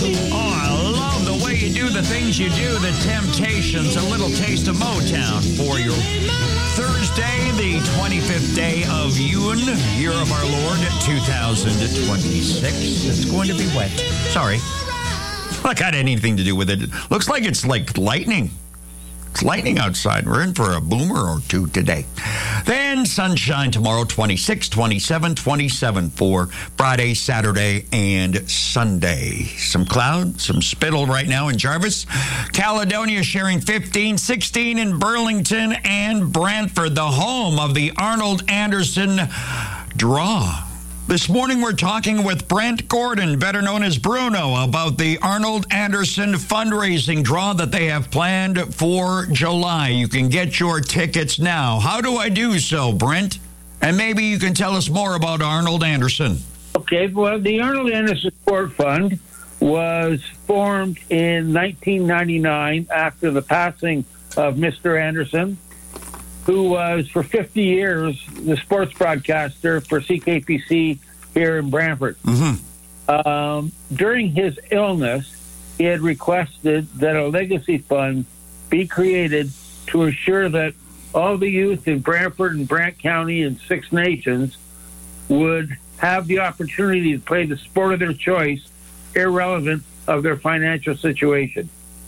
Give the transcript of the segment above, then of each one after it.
Oh, I love the way you do the things you do. The Temptations, a little taste of Motown for your Thursday, the 25th day of Yule, year of our Lord, 2026. It's going to be wet. Sorry. Not got anything to do with it. Looks like it's like lightning. It's lightning outside. We're in for a boomer or two today. Then sunshine tomorrow, 26, 27, 27 for Friday, Saturday, and Sunday. Some cloud, some spittle right now in Jarvis. Caledonia sharing 15, 16 in Burlington and Brantford, the home of the Arnold Anderson draw. This morning, we're talking with Brent Gordon, better known as Bruno, about the Arnold Anderson fundraising draw that they have planned for July. You can get your tickets now. How do I do so, Brent? And maybe you can tell us more about Arnold Anderson. Okay, well, the Arnold Anderson Sport Fund was formed in 1999 after the passing of Mr. Anderson, who was for 50 years the sports broadcaster for CKPC here in Brantford. During his illness, he had requested that a legacy fund be created to ensure that all the youth in Brantford and Brant County and Six Nations would have the opportunity to play the sport of their choice, irrelevant of their financial situation.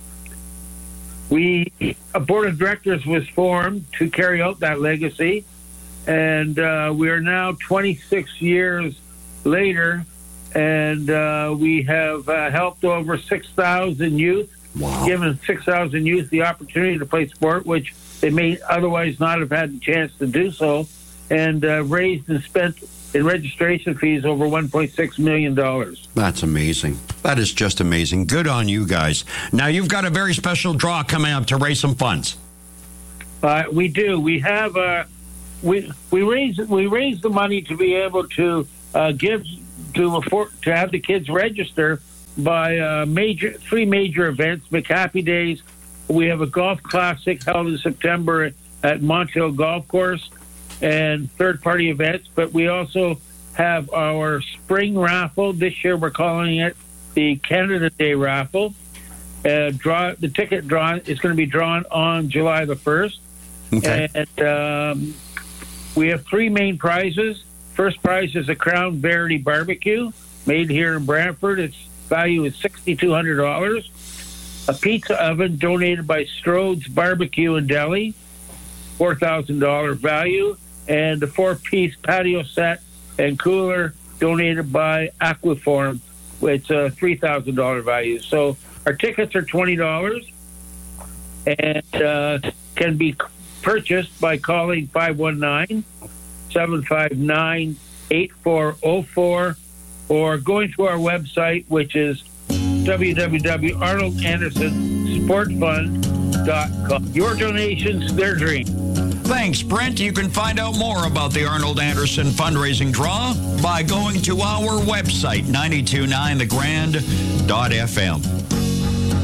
A board of directors was formed to carry out that legacy, and we are now 26 years later, and we have helped over 6,000 youth, given 6,000 youth the opportunity to play sport, which they may otherwise not have had the chance to do so, and raised and spent in registration fees over $1.6 million. That's amazing. That is just amazing. Good on you guys. Now, you've got a very special draw coming up to raise some funds. We do. We have we raise the money to be able to have the kids register by three major events. McHappy Days. We have a golf classic held in September at Montreal Golf Course, and third-party events, but we also have our spring raffle. This year we're calling it the Canada Day Raffle. The ticket draw is going to be drawn on July the 1st. Okay. And we have three main prizes. First prize is a Crown Verity barbecue made here in Brantford. Its value is $6,200. A pizza oven donated by Strode's Barbecue and Deli, $4,000 value. And a 4-piece patio set and cooler donated by Aquaform. It's a $3,000 value. So our tickets are $20 and can be purchased by calling 519-759-8404 or going to our website, which is www.arnoldandersonsportfund.com. Your donations, their dream. Thanks, Brent. You can find out more about the Arnold Anderson fundraising draw by going to our website, 929thegrand.fm.